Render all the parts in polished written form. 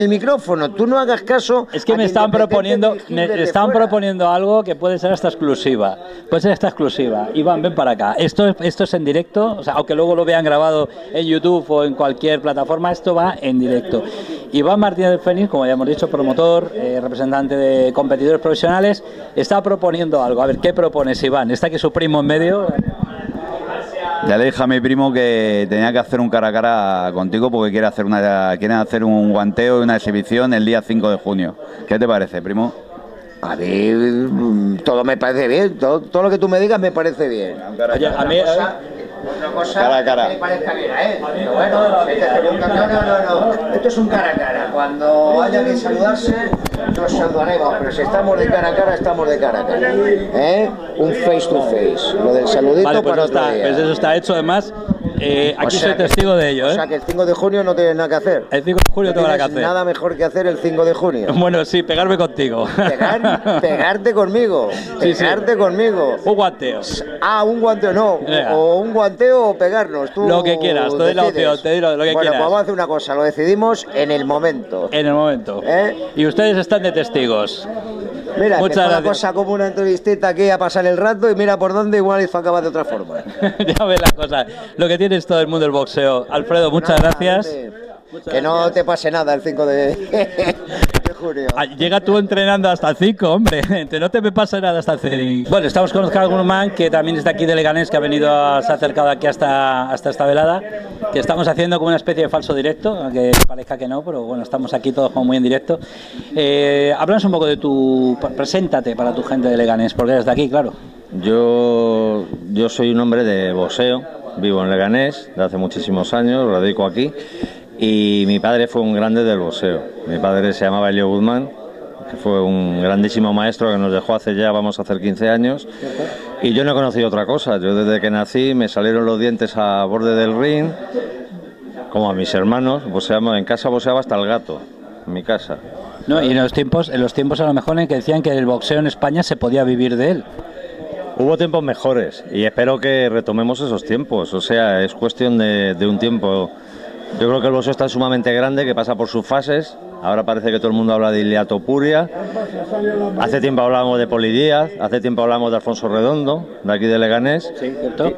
el micrófono, tú no hagas caso. Es que me están proponiendo algo que puede ser hasta exclusiva. Puede ser esta exclusiva. Iván, ven para acá. Esto es en directo, o sea, aunque luego lo vean grabado en YouTube o en cualquier plataforma, esto va en directo. Iván Martínez del Fénix, como ya hemos dicho, promotor, representante de competidores profesionales, está proponiendo algo. A ver, ¿qué propones, Iván? ¿Está aquí su primo en medio? Ya le dije a mi primo que tenía que hacer un cara a cara contigo porque quieren hacer un guanteo y una exhibición el día 5 de junio. ¿Qué te parece, primo? A mí todo me parece bien, todo lo que tú me digas me parece bien. Oye, a mí... Otra cosa cara a cara. que me parezca bien a él. Pero bueno, no. Esto es un cara a cara. Cuando haya que saludarse, nos saludaremos. Pero si estamos de cara a cara, estamos de cara a cara. Un face to face. Lo del saludito vale, pues para otro día. Pues eso está hecho, además. Aquí soy testigo de ello, O sea que el 5 de junio no tienes nada que hacer. El 5 de junio tengo nada que hacer. Nada mejor que hacer el 5 de junio. Bueno, sí, pegarme contigo. Pegarte conmigo. Pegarte conmigo. Un guanteo. Un guanteo no. O un guanteo o pegarnos. Tú lo que quieras, te doy la opción, te digo lo que quieras. Bueno, pues vamos a hacer una cosa, lo decidimos en el momento. En el momento. Y ustedes están de testigos. Mira, muchas gracias. Una cosa como una entrevistita aquí a pasar el rato y mira por dónde igual hizo acabar de otra forma. Ya ves la cosa, lo que tiene es todo el mundo del boxeo. Alfredo, muchas gracias. Que no te pase nada el 5 de junio. Llega tú entrenando hasta el 5, hombre. No te me pasa nada hasta el 5. Bueno, estamos con Oscar Guzmán, que también está aquí de Leganés, que se ha acercado aquí hasta esta velada, que estamos haciendo como una especie de falso directo, aunque parezca que no, pero bueno, estamos aquí todos como muy en directo. Háblanos un poco de preséntate para tu gente de Leganés, porque eres de aquí, claro. Yo soy un hombre de boxeo, vivo en Leganés, de hace muchísimos años, radico aquí. Y mi padre fue un grande del boxeo. Mi padre se llamaba Elio Guzmán, que fue un grandísimo maestro que nos dejó hace ya, vamos a hacer 15 años. Y yo no he conocido otra cosa. Yo desde que nací me salieron los dientes a borde del ring, como a mis hermanos. En casa boxeaba hasta el gato, en mi casa. No, y en los tiempos a lo mejor en que decían que el boxeo en España se podía vivir de él. Hubo tiempos mejores y espero que retomemos esos tiempos. O sea, es cuestión de un tiempo. Yo creo que el boxeo está sumamente grande, que pasa por sus fases. Ahora parece que todo el mundo habla de Ilia Topuria. Hace tiempo hablábamos de Poli Díaz, hace tiempo hablábamos de Alfonso Redondo, de aquí de Leganés. Sí, cierto.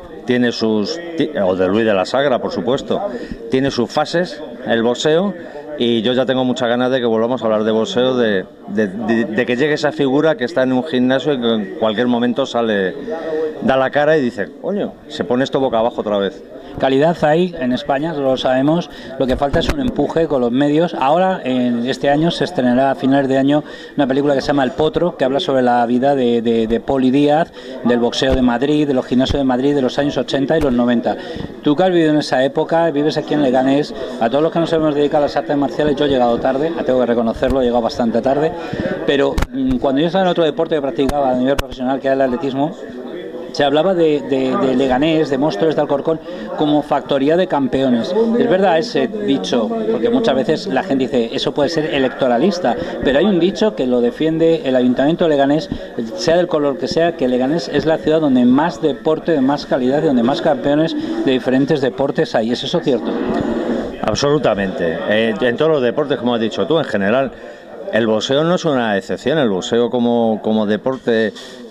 O de Luis de la Sagra, por supuesto. Tiene sus fases el boxeo y yo ya tengo muchas ganas de que volvamos a hablar de boxeo, de que llegue esa figura que está en un gimnasio y que en cualquier momento da la cara y dice, coño, se pone esto boca abajo otra vez. Calidad hay en España, lo sabemos, lo que falta es un empuje con los medios. Ahora, en este año, se estrenará a finales de año una película que se llama El Potro, que habla sobre la vida de Poli Díaz, del boxeo de Madrid, de los gimnasios de Madrid de los años 80 y los 90. Tú que has vivido en esa época, vives aquí en Leganés, a todos los que nos hemos dedicado a las artes marciales, yo he llegado tarde, tengo que reconocerlo, he llegado bastante tarde, pero cuando yo estaba en otro deporte que practicaba a nivel profesional, que era el atletismo, se hablaba de Leganés, de Móstoles, de Alcorcón, como factoría de campeones. Es verdad ese dicho, porque muchas veces la gente dice, eso puede ser electoralista, pero hay un dicho que lo defiende el Ayuntamiento de Leganés, sea del color que sea, que Leganés es la ciudad donde más deporte, de más calidad y donde más campeones de diferentes deportes hay. ¿Es eso cierto? Absolutamente. En todos los deportes, como has dicho tú, en general, el boxeo no es una excepción. El boxeo como deporte...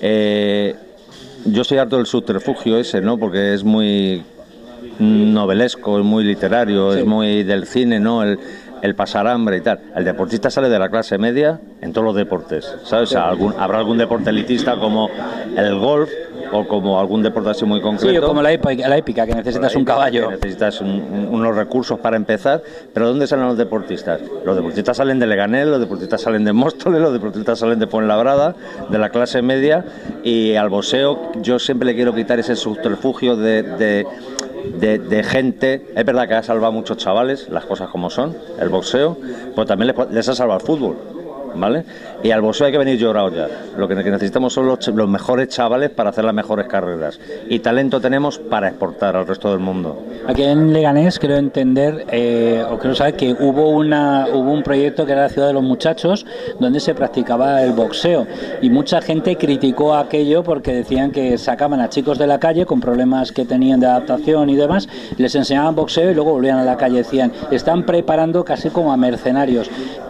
Yo estoy harto del subterfugio ese, ¿no? Porque es muy novelesco, es muy literario, sí. Es muy del cine, ¿no? El pasar hambre y tal. El deportista sale de la clase media en todos los deportes, ¿sabes? Sí. Habrá algún deporte elitista como el golf o como algún deporte así muy concreto. Sí, o como la hípica, que necesitas un caballo. Que necesitas unos recursos para empezar. Pero ¿dónde salen los deportistas? Los deportistas salen de Leganés, los deportistas salen de Móstoles, los deportistas salen de Fuenlabrada, de la clase media. Y al boxeo yo siempre le quiero quitar ese subterfugio de gente. Es verdad que ha salvado a muchos chavales, las cosas como son, el boxeo, pero también les ha salvado el fútbol, ¿vale? Y al boxeo hay que venir llorados ya. Lo que necesitamos son los mejores chavales para hacer las mejores carreras. Y talento tenemos para exportar al resto del mundo. Aquí en Leganés creo entender, o creo saber que hubo un proyecto que era la ciudad de los muchachos, donde se practicaba el boxeo. Y mucha gente criticó aquello porque decían que sacaban a chicos de la calle con problemas que tenían de adaptación y demás, les enseñaban boxeo y luego volvían a la calle. Decían, están preparando casi como a mercenarios.